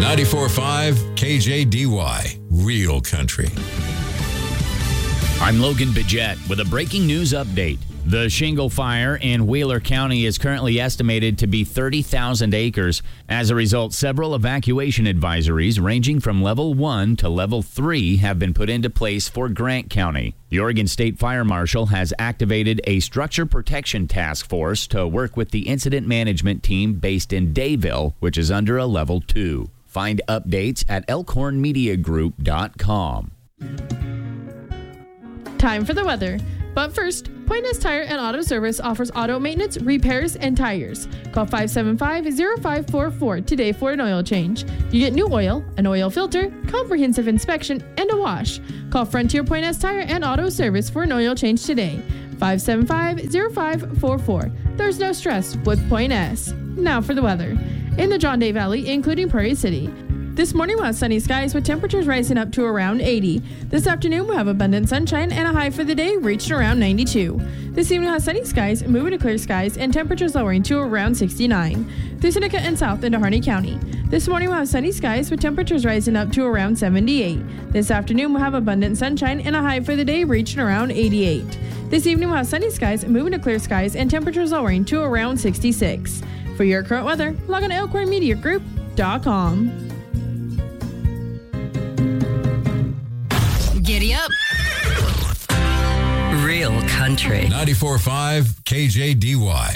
94.5 KJDY, Real Country. I'm Logan Bidget with a breaking news update. The shingle fire in Wheeler County is currently estimated to be 30,000 acres. As a result, several evacuation advisories ranging from level 1 to level 3 have been put into place for Grant County. The Oregon State Fire Marshal has activated a structure protection task force to work with the incident management team based in Dayville, which is under a level 2. Find updates at elkhornmediagroup.com. Time for the weather. But first, Point S Tire and Auto Service offers auto maintenance, repairs, and tires. Call 575-0544 today for an oil change. You get new oil, an oil filter, comprehensive inspection, and a wash. Call Frontier Point S Tire and Auto Service for an oil change today. 575-0544. There's no stress with Point S. Now for the weather. In the John Day Valley, including Prairie City. This morning we'll have sunny skies with temperatures rising up to around 80. This afternoon we'll have abundant sunshine and a high for the day reached around 92. This evening we'll have sunny skies, moving to clear skies, and temperatures lowering to around 69. Through Seneca and south into Harney County. This morning we'll have sunny skies with temperatures rising up to around 78. This afternoon we'll have abundant sunshine and a high for the day reaching around 88. This evening we'll have sunny skies, moving to clear skies, and temperatures lowering to around 66. For your current weather, log on to elkhornmediagroup.com. Giddy up. Real Country. 94.5 KJDY.